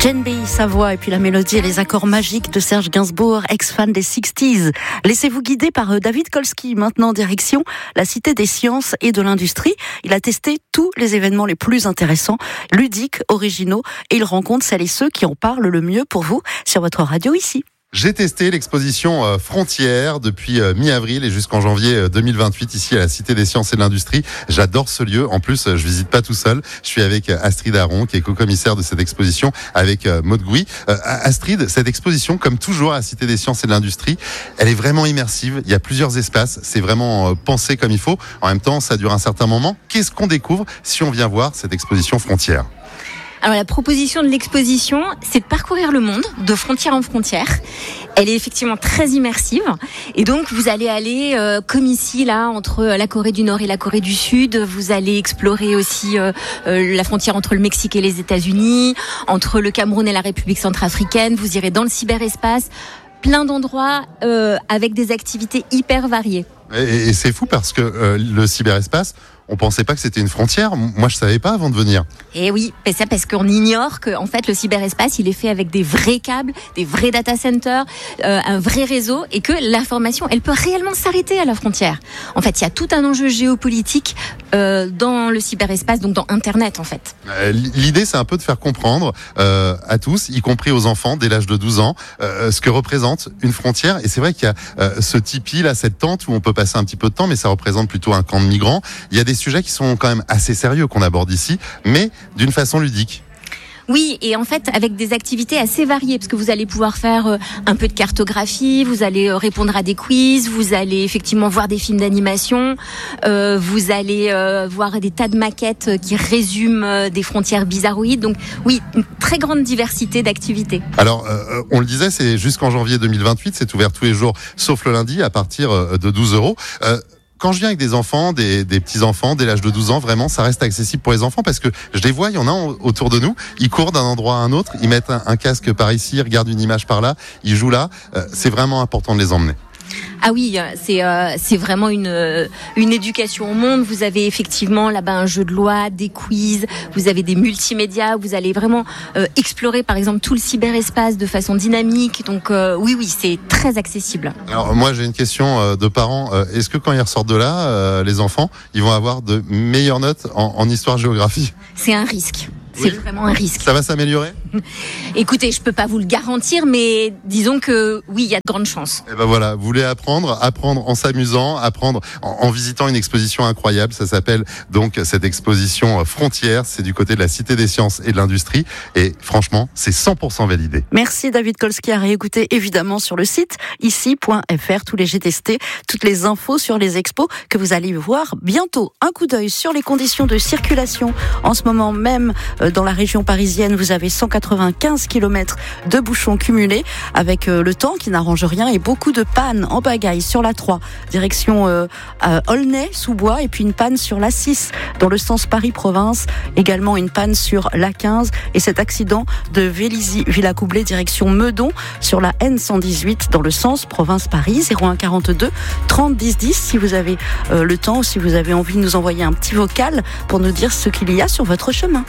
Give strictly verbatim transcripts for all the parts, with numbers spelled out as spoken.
Jane B, sa voix et puis la mélodie et les accords magiques de Serge Gainsbourg, ex-fan des sixties. Laissez-vous guider par David Kolsky, maintenant direction la Cité des Sciences et de l'Industrie. Il a testé tous les événements les plus intéressants, ludiques, originaux, et il rencontre celles et ceux qui en parlent le mieux pour vous sur votre radio ici. J'ai testé l'exposition Frontières depuis mi-avril et jusqu'en janvier deux mille vingt-huit ici à la Cité des Sciences et de l'Industrie. J'adore ce lieu. En plus, je visite pas tout seul. Je suis avec Astrid Aron, qui est co-commissaire de cette exposition, avec Maud Gouy. Euh, Astrid, cette exposition, comme toujours à la Cité des Sciences et de l'Industrie, elle est vraiment immersive. Il y a plusieurs espaces. C'est vraiment pensé comme il faut. En même temps, ça dure un certain moment. Qu'est-ce qu'on découvre si on vient voir cette exposition Frontières ? Alors la proposition de l'exposition, c'est de parcourir le monde de frontière en frontière. Elle est effectivement très immersive et donc vous allez aller euh, comme ici là entre la Corée du Nord et la Corée du Sud. Vous allez explorer aussi euh, euh, la frontière entre le Mexique et les États-Unis, entre le Cameroun et la République centrafricaine. Vous irez dans le cyberespace, plein d'endroits euh, avec des activités hyper variées. Et, et c'est fou parce que euh, le cyberespace, on pensait pas que c'était une frontière. Moi, je savais pas avant de venir. Et oui, c'est ça parce qu'on ignore que en fait le cyberespace, il est fait avec des vrais câbles, des vrais data centers, euh, un vrai réseau, et que l'information, elle peut réellement s'arrêter à la frontière. En fait, il y a tout un enjeu géopolitique euh, dans le cyberespace, donc dans Internet, en fait. Euh, l'idée, c'est un peu de faire comprendre euh, à tous, y compris aux enfants dès l'âge de douze ans, euh, ce que représente une frontière. Et c'est vrai qu'il y a euh, ce tipi là, cette tente où on peut passer un petit peu de temps, mais ça représente plutôt un camp de migrants. Il y a des sujets qui sont quand même assez sérieux qu'on aborde ici, mais d'une façon ludique. Oui, et en fait, avec des activités assez variées, parce que vous allez pouvoir faire euh, un peu de cartographie, vous allez euh, répondre à des quiz, vous allez effectivement voir des films d'animation, euh, vous allez euh, voir des tas de maquettes qui résument euh, des frontières bizarroïdes. Donc oui, une très grande diversité d'activités. Alors, euh, on le disait, c'est jusqu'en janvier deux mille vingt-huit, c'est ouvert tous les jours, sauf le lundi, à partir de douze euros. Euh, Quand je viens avec des enfants, des, des petits-enfants, dès l'âge de douze ans, vraiment, ça reste accessible pour les enfants parce que je les vois, il y en a autour de nous, ils courent d'un endroit à un autre, ils mettent un, un casque par ici, ils regardent une image par là, ils jouent là. Euh, c'est vraiment important de les emmener. Ah oui, c'est euh, c'est vraiment une une éducation au monde. Vous avez effectivement là-bas un jeu de loi, des quiz, vous avez des multimédias, vous allez vraiment euh, explorer par exemple tout le cyberespace de façon dynamique. Donc euh, oui oui, c'est très accessible. Alors moi j'ai une question euh, de parents. Euh, est-ce que quand ils ressortent de là, euh, les enfants, ils vont avoir de meilleures notes en, en histoire-géographie ? C'est un risque. C'est oui. Vraiment un risque. Ça va s'améliorer ? Écoutez, je peux pas vous le garantir, mais disons que oui, il y a de grandes chances. Et ben voilà, vous voulez apprendre, apprendre en s'amusant, apprendre en, en visitant une exposition incroyable. Ça s'appelle donc cette exposition Frontières. C'est du côté de la Cité des Sciences et de l'Industrie. Et franchement, c'est cent pour cent validé. Merci David Kolsky, à réécouter évidemment sur le site ici point f r. Tous les G T S T, toutes les infos sur les expos que vous allez voir bientôt. Un coup d'œil sur les conditions de circulation en ce moment même. Dans la région parisienne, vous avez cent quatre-vingt-quinze kilomètres de bouchons cumulés avec euh, le temps qui n'arrange rien et beaucoup de pannes en pagaille sur la trois, direction euh, euh, Aulnay-sous-Bois, et puis une panne sur la six dans le sens Paris-Province, également une panne sur la quinze, et cet accident de Vélizy-Villacoublay direction Meudon sur la N cent dix-huit dans le sens Province-Paris. Zéro un quarante-deux trente dix dix si vous avez euh, le temps ou si vous avez envie de nous envoyer un petit vocal pour nous dire ce qu'il y a sur votre chemin.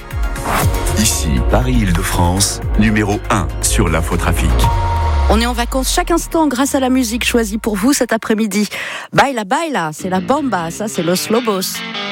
Ici, Paris-Île-de-France, numéro un sur l'infotrafic. On est en vacances chaque instant grâce à la musique choisie pour vous cet après-midi. Baila, baila, c'est la bamba, ça c'est Los Lobos.